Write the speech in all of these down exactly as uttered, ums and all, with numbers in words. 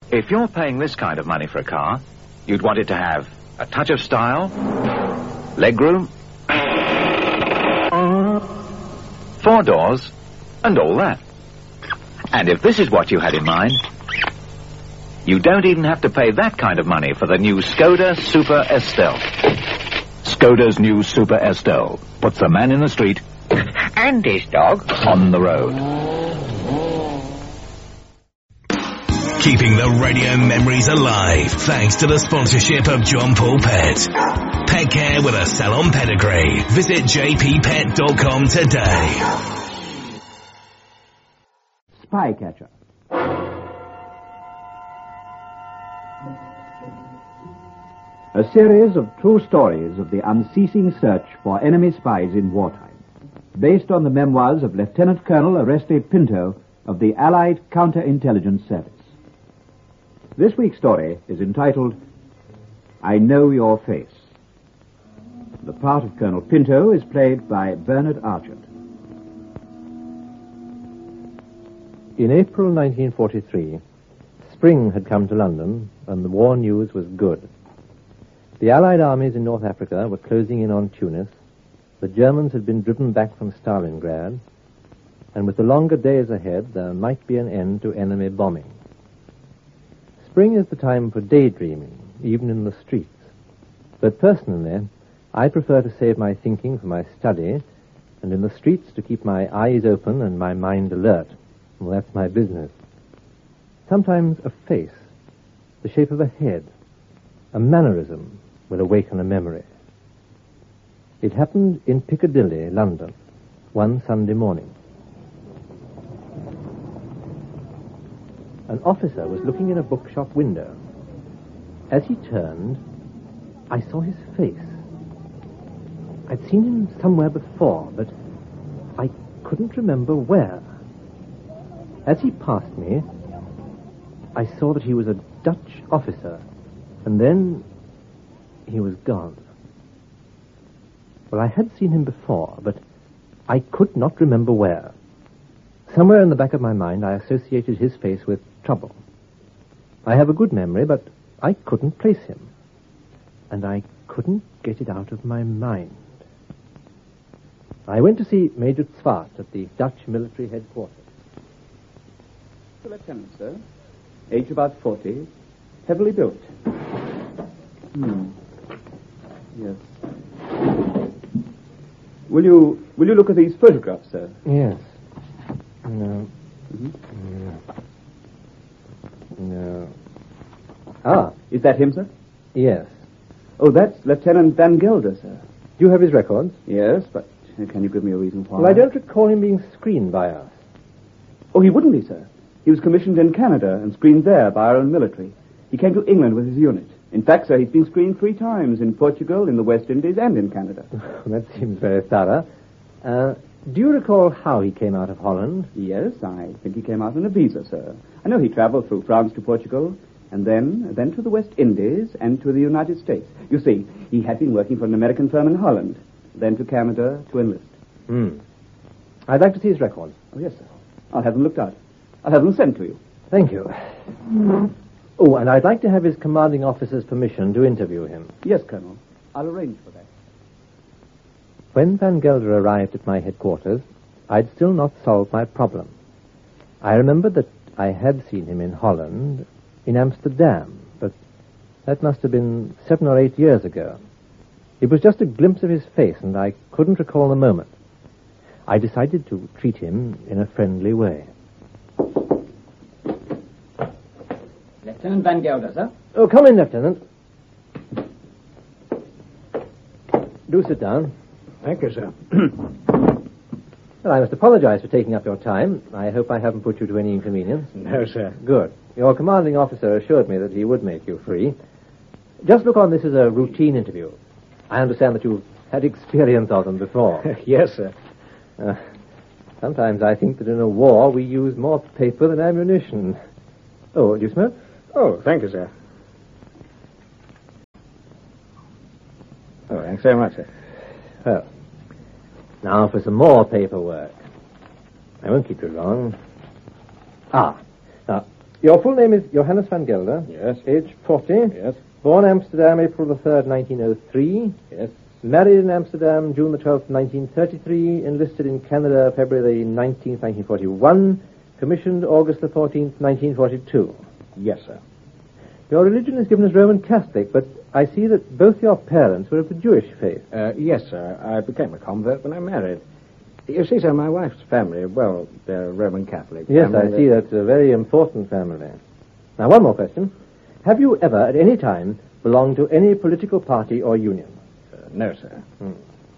If you're paying this kind of money for a car, you'd want it to have a touch of style, legroom, four doors, and all that. And if this is what you had in mind, you don't even have to pay that kind of money for the new Skoda Super Estelle. Skoda's new Super Estelle puts the man in the street and his dog on the road. Keeping the radio memories alive thanks to the sponsorship of John Paul Pet. Pet care with a salon pedigree. Visit j p pet dot com today. Spycatcher. A series of true stories of the unceasing search for enemy spies in wartime, based on the memoirs of Lieutenant Colonel Oreste Pinto of the Allied Counterintelligence Service. This week's story is entitled, I Know Your Face. The part of Colonel Pinto is played by Bernard Archard. In April nineteen forty-three, spring had come to London, and the war news was good. The Allied armies in North Africa were closing in on Tunis, the Germans had been driven back from Stalingrad, and with the longer days ahead, there might be an end to enemy bombing. Spring is the time for daydreaming, even in the streets. But personally, I prefer to save my thinking for my study, and in the streets to keep my eyes open and my mind alert. Well, that's my business. Sometimes a face, the shape of a head, a mannerism will awaken a memory. It happened in Piccadilly, London, one Sunday morning. An officer was looking in a bookshop window. As he turned, I saw his face. I'd seen him somewhere before, but I couldn't remember where. As he passed me, I saw that he was a Dutch officer, and then he was gone. Well, I had seen him before, but I could not remember where. Somewhere in the back of my mind, I associated his face with trouble. I have a good memory, but I couldn't place him. And I couldn't get it out of my mind. I went to see Major Zwart at the Dutch military headquarters. The lieutenant, sir. Age about forty. Heavily built. Hmm. Yes. Will you, will you look at these photographs, sir? Yes. No. Mm-hmm. No. No. Ah. Is that him, sir? Yes. Oh, that's Lieutenant Van Gelder, sir. Do you have his records? Yes, but uh, can you give me a reason why? Well, I don't recall him being screened by us. Oh, he wouldn't be, sir. He was commissioned in Canada and screened there by our own military. He came to England with his unit. In fact, sir, he's been screened three times in Portugal, in the West Indies, and in Canada. That seems very thorough. Uh, do you recall how he came out of Holland? Yes, I think he came out on a visa, sir. I know he traveled through France to Portugal, and then, then to the West Indies and to the United States. You see, he had been working for an American firm in Holland, then to Canada to enlist. Hmm. I'd like to see his records. Oh, yes, sir. I'll have them looked at. I'll have them sent to you. Thank you. Mm-hmm. Oh, and I'd like to have his commanding officer's permission to interview him. Yes, Colonel. I'll arrange for that. When Van Gelder arrived at my headquarters, I'd still not solved my problem. I remembered that I had seen him in Holland, in Amsterdam, but that must have been seven or eight years ago. It was just a glimpse of his face, and I couldn't recall the moment. I decided to treat him in a friendly way. Lieutenant Van Gelder, sir. Oh, come in, Lieutenant. Do sit down. Thank you, sir. Well, I must apologize for taking up your time. I hope I haven't put you to any inconvenience. No, sir. Good. Your commanding officer assured me that he would make you free. Just look on this as a routine interview. I understand that you've had experience of them before. Yes, sir. Uh, sometimes I think that in a war we use more paper than ammunition. Oh, do you smoke? Oh, thank you, sir. Oh, thanks very much, sir. Well, now for some more paperwork. I won't keep you long. Ah, now, Your full name is Johannes van Gelder. Yes. Age forty. Yes. Born Amsterdam, April the third, nineteen oh three. Yes. Married in Amsterdam, June the twelfth, nineteen thirty-three. Enlisted in Canada, February the nineteenth, nineteen forty-one. Commissioned August the fourteenth, nineteen forty-two. Yes, sir. Your religion is given as Roman Catholic, but I see that both your parents were of the Jewish faith. Uh, yes, sir. I became a convert when I married. You see, sir, my wife's family, well, they're Roman Catholic. Yes, family. I see that's a very important family. Now, one more question. Have you ever, at any time, belonged to any political party or union? Uh, no, sir. Hmm.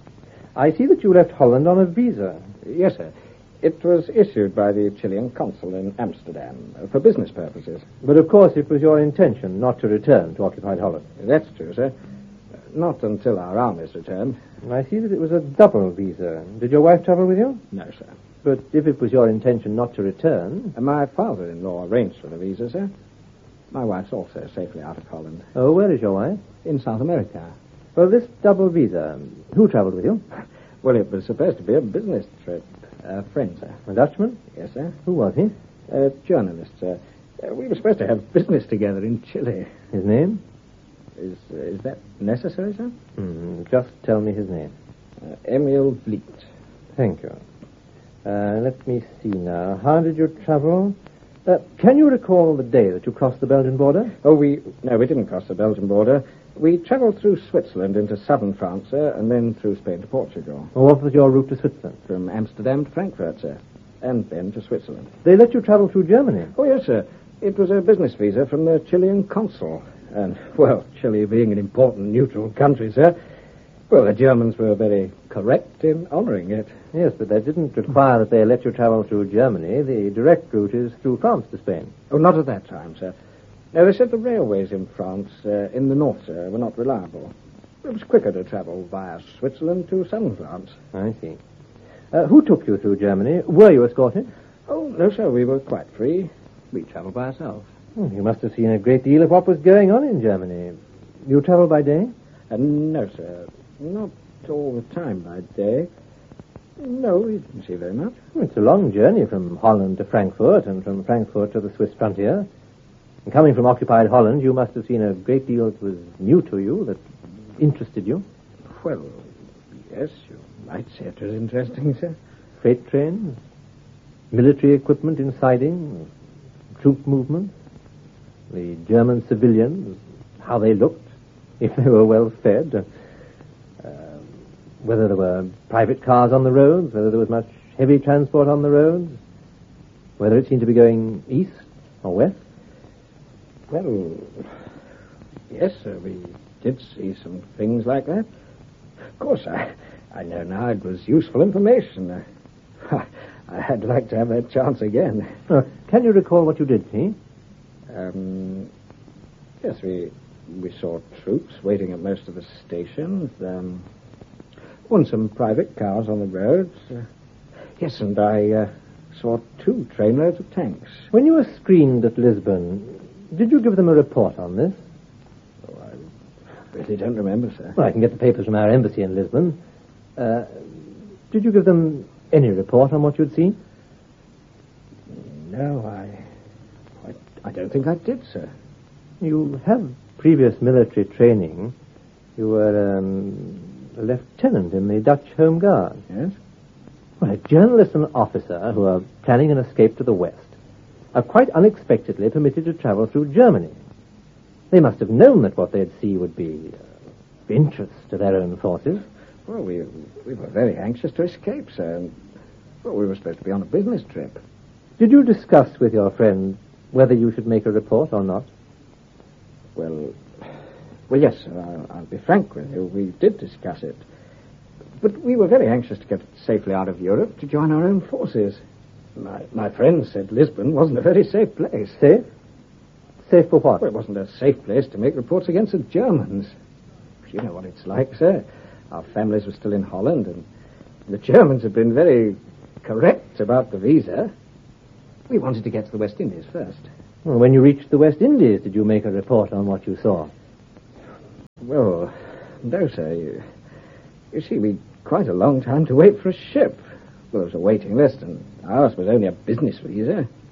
I see that you left Holland on a visa. Yes, sir. It was issued by the Chilean consul in Amsterdam uh, for business purposes. But, of course, it was your intention not to return to occupied Holland. That's true, sir. Not until our armies returned. I see that it was a double visa. Did your wife travel with you? No, sir. But if it was your intention not to return... And my father-in-law arranged for the visa, sir. My wife's also safely out of Holland. Oh, where is your wife? In South America. Well, this double visa, who traveled with you? Well, it was supposed to be a business trip. A friend, sir. A Dutchman? Yes, sir. Who was he? A journalist, sir. Uh, we were supposed to have business together in Chile. His name? Is uh, is that necessary, sir? Hmm, just tell me his name. Uh, Emil Vliet. Thank you. Uh, let me see now. How did you travel? Uh, can you recall the day that you crossed the Belgian border? Oh, we... No, we didn't cross the Belgian border. We travelled through Switzerland into southern France, sir, and then through Spain to Portugal. Or what was your route to Switzerland? From Amsterdam to Frankfurt, sir. And then to Switzerland. They let you travel through Germany? Oh, yes, sir. It was a business visa from the Chilean consul. And, well, Chile being an important neutral country, sir, well, the Germans were very correct in honouring it. Yes, but that didn't require that they let you travel through Germany. The direct route is through France to Spain. Oh, not at that time, sir. No, they said the railways in France, uh, in the north, sir, were not reliable. It was quicker to travel via Switzerland to southern France. I see. Uh, who took you through Germany? Were you escorted? Oh, no, sir, we were quite free. We travelled by ourselves. Oh, you must have seen a great deal of what was going on in Germany. You travelled by day? Uh, no, sir. Not all the time by day. No, we didn't see very much. It's a long journey from Holland to Frankfurt and from Frankfurt to the Swiss frontier. And coming from occupied Holland, you must have seen a great deal that was new to you, that interested you. Well, yes, you might say it was interesting, sir. Freight trains, military equipment in siding, troop movements, the German civilians, how they looked, if they were well fed, uh, whether there were private cars on the roads, whether there was much heavy transport on the roads, whether it seemed to be going east or west. Well, yes, sir, we did see some things like that. Of course, I, I know now it was useful information. Uh, I'd like to have that chance again. Uh, can you recall what you did see? Um, yes, we we saw troops waiting at most of the stations. Um, and some private cars on the roads. Uh, yes, and I uh, saw two trainloads of tanks. When you were screened at Lisbon, did you give them a report on this? Oh, I really don't remember, sir. Well, I can get the papers from our embassy in Lisbon. Uh, did you give them any report on what you'd seen? No, I, I, I don't think I did, sir. You have previous military training. You were um, a lieutenant in the Dutch Home Guard. Yes? Well, a journalist and an officer who are planning an escape to the West are quite unexpectedly permitted to travel through Germany. They must have known that what they'd see would be uh, of interest to their own forces. Well, we we were very anxious to escape, sir. And, well, we were supposed to be on a business trip. Did you discuss with your friend whether you should make a report or not? Well, well, yes, sir, I'll, I'll be frank with you. We did discuss it. But we were very anxious to get safely out of Europe to join our own forces. My, my friend said Lisbon wasn't a very safe place. Safe? Safe for what? Well, it wasn't a safe place to make reports against the Germans. You know what it's like, sir. Our families were still in Holland, and the Germans had been very correct about the visa. We wanted to get to the West Indies first. Well, when you reached the West Indies, did you make a report on what you saw? Well, no, sir. You, you see, we quite a long time to wait for a ship. Well, there was a waiting list, and ours was only a business visa.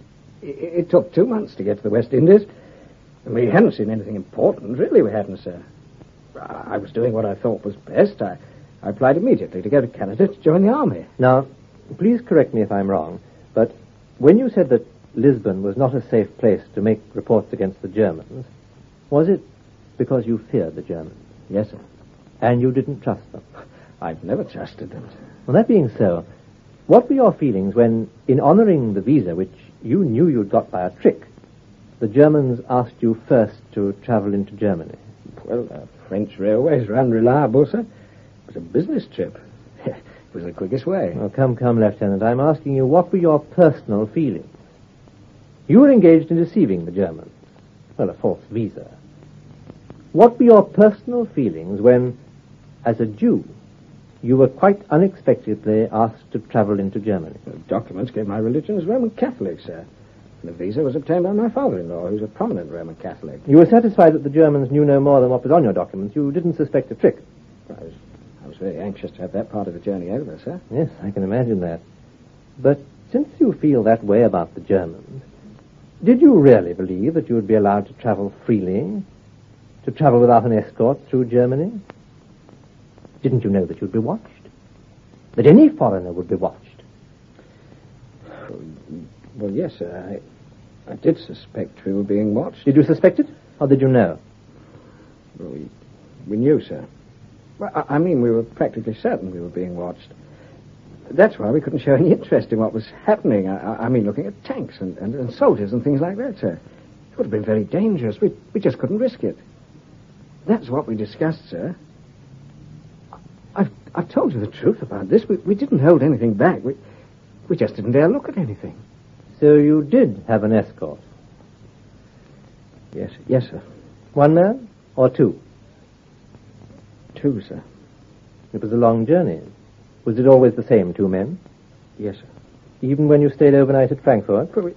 It, it took two months to get to the West Indies. And we hadn't seen anything important. Really, we hadn't, sir. I was doing what I thought was best. I, I applied immediately to go to Canada to join the army. Now, please correct me if I'm wrong, but when you said that Lisbon was not a safe place to make reports against the Germans, was it because you feared the Germans? Yes, sir. And you didn't trust them? I've never trusted them, sir. Well, that being so, what were your feelings when, in honoring the visa, which you knew you'd got by a trick, the Germans asked you first to travel into Germany? Well, uh, French railways are unreliable, sir. It was a business trip. It was the quickest way. Oh, come, come, Lieutenant. I'm asking you, what were your personal feelings? You were engaged in deceiving the Germans. Well, a false visa. What were your personal feelings when, as a Jew, you were quite unexpectedly asked to travel into Germany? The documents gave my religion as Roman Catholic, sir. And the visa was obtained by my father-in-law, who's a prominent Roman Catholic. You were satisfied that the Germans knew no more than what was on your documents. You didn't suspect a trick. I was, I was very anxious to have that part of the journey over, sir. Yes, I can imagine that. But since you feel that way about the Germans, did you really believe that you would be allowed to travel freely, to travel without an escort through Germany? Didn't you know that you'd be watched? That any foreigner would be watched? Well, yes, sir. I, I did suspect we were being watched. Did you suspect it, or did you know? Well, we, we knew, sir. Well, I, I mean, we were practically certain we were being watched. That's why we couldn't show any interest in what was happening. I, I mean, looking at tanks and, and, and soldiers and things like that, sir. It would have been very dangerous. We, we just couldn't risk it. That's what we discussed, sir. I've, I've told you the truth about this. We, we didn't hold anything back. We, we just didn't dare look at anything. So you did have an escort? Yes, yes, sir. One man or two? Two, sir. It was a long journey. Was it always the same two men? Yes, sir. Even when you stayed overnight at Frankfurt? Well, we...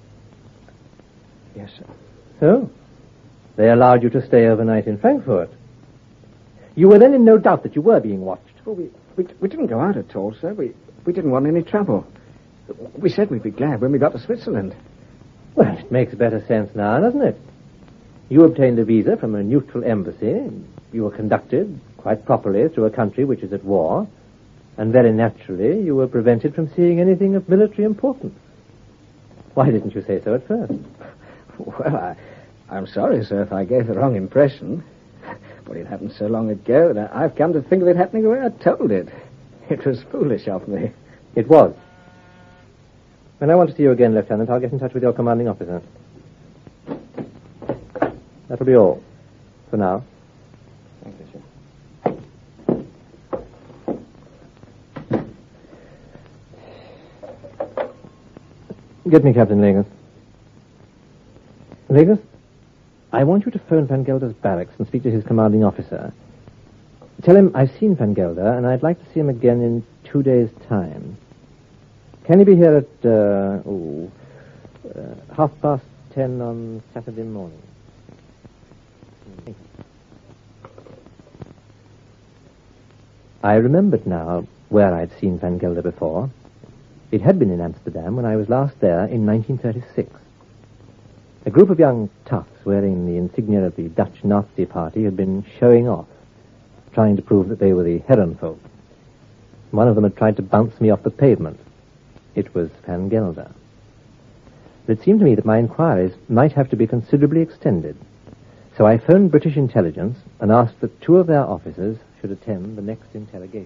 Yes, sir. Oh. They allowed you to stay overnight in Frankfurt. You were then in no doubt that you were being watched. Well, we, we, we didn't go out at all, sir. We, we didn't want any trouble. We said we'd be glad when we got to Switzerland. Well, it makes better sense now, doesn't it? You obtained a visa from a neutral embassy. You were conducted quite properly through a country which is at war. And very naturally, you were prevented from seeing anything of military importance. Why didn't you say so at first? Well, I, I'm sorry, sir, if I gave the wrong impression. But it happened so long ago that I've come to think of it happening the way I told it. It was foolish of me. It was. When I want to see you again, Lieutenant, I'll get in touch with your commanding officer. That'll be all for now. Thank you, sir. Get me Captain Legos. Legos, I want you to phone Van Gelder's barracks and speak to his commanding officer. Tell him I've seen Van Gelder, and I'd like to see him again in two days' time. Can he be here at, uh, oh, uh, half past ten on Saturday morning? Thank you. I remembered now where I'd seen Van Gelder before. It had been in Amsterdam when I was last there in nineteen thirty-six. A group of young toughs wearing the insignia of the Dutch Nazi Party had been showing off, trying to prove that they were the Herrenvolk. One of them had tried to bounce me off the pavement. It was Van Gelder. It seemed to me that my inquiries might have to be considerably extended. So I phoned British intelligence and asked that two of their officers should attend the next interrogation.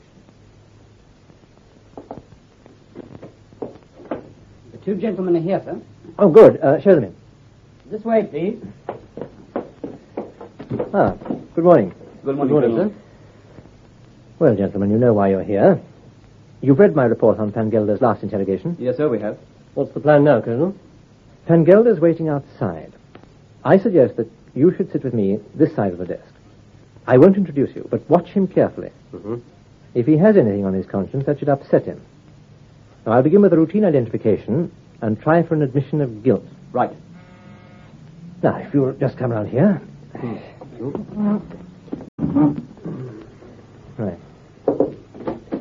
The two gentlemen are here, sir. Oh, good. Uh, show them in. This way, please. Ah, good morning. Good morning, good morning sir. Well, gentlemen, you know why you're here. You've read my report on Van Gelder's last interrogation. Yes, sir, we have. What's the plan now, Colonel? Van Gelder's waiting outside. I suggest that you should sit with me this side of the desk. I won't introduce you, but watch him carefully. Mm-hmm. If he has anything on his conscience, that should upset him. Now, I'll begin with a routine identification and try for an admission of guilt. Right. Now, if you'll just come around here. Right.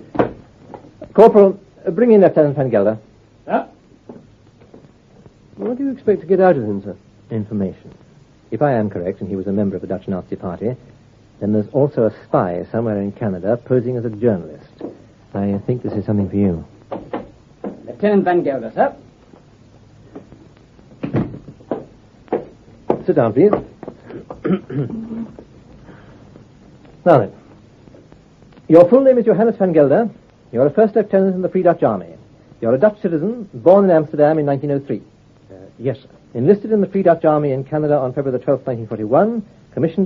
Corporal, uh, bring in Lieutenant Van Gelder. Sir? Well, What do you expect to get out of him, sir? Information. If I am correct, and he was a member of the Dutch Nazi Party, then there's also a spy somewhere in Canada posing as a journalist. I think this is something for you. Lieutenant Van Gelder, sir. Sit down, please. Now then. Your full name is Johannes Van Gelder. You're a first lieutenant in the Free Dutch Army. You're a Dutch citizen, born in Amsterdam in nineteen oh three. Uh, yes, sir. Enlisted in the Free Dutch Army in Canada on February the twelfth, nineteen forty-one. Commissioned